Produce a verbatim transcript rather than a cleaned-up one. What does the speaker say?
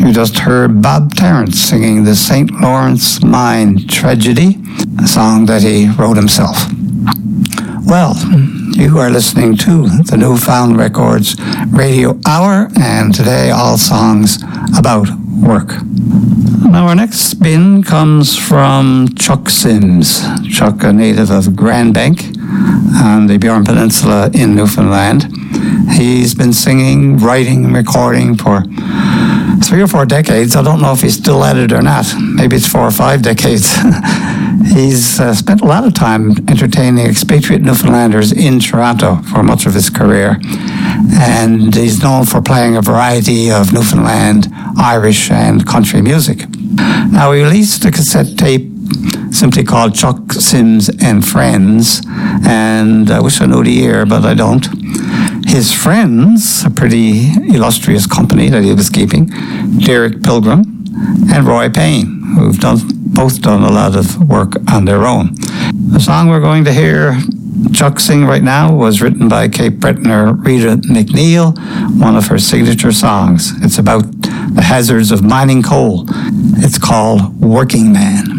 You just heard Bob Terence singing the Saint Lawrence Mine Tragedy, a song that he wrote himself. Well, you are listening to the Newfound Records Radio Hour, and today all songs about work. Now our next spin comes from Chuck Sims. Chuck, a native of Grand Bank on the Bjorn Peninsula in Newfoundland. He's been singing, writing, and recording for three or four decades. I don't know if he's still at it or not. Maybe it's four or five decades. He's uh, spent a lot of time entertaining expatriate Newfoundlanders in Toronto for much of his career. And he's known for playing a variety of Newfoundland, Irish, and country music. Now, he released a cassette tape simply called Chuck Sims and Friends, and I wish I knew the year, but I don't. His friends, a pretty illustrious company that he was keeping, Derek Pilgrim and Roy Payne, who've done both done a lot of work on their own. The song we're going to hear Chuck sing right now was written by Cape Bretoner Rita McNeil, one of her signature songs. It's about the hazards of mining coal. It's called Working Man.